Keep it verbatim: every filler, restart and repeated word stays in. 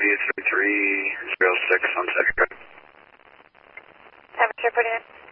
three three zero six on Cedric. Temperature put in.